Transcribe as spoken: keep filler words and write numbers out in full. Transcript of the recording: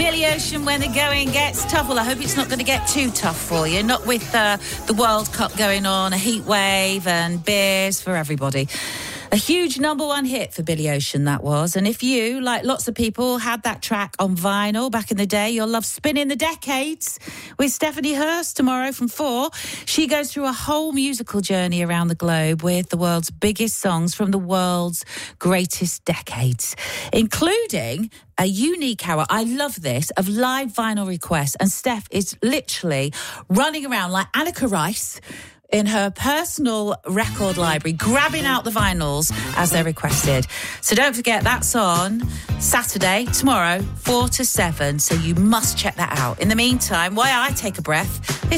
Billy Ocean, when the going gets tough. Well, I hope it's not going to get too tough for you. Not with uh, the World Cup going on, a heat wave and beers for everybody. A huge number one hit for Billy Ocean, that was. And if you, like lots of people, had that track on vinyl back in the day, you'll love Spinning the Decades with Stephanie Hurst tomorrow from four. She goes through a whole musical journey around the globe with the world's biggest songs from the world's greatest decades, including a unique hour, I love this, of live vinyl requests. And Steph is literally running around like Anneka Rice in her personal record library, grabbing out the vinyls as they're requested. So don't forget, that's on Saturday, tomorrow, four to seven. So you must check that out. In the meantime, while I take a breath,